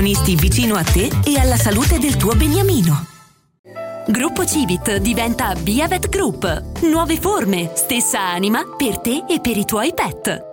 Vicino a te e alla salute del tuo beniamino. Gruppo Civit diventa Biavet Group. Nuove forme, stessa anima per te e per i tuoi pet.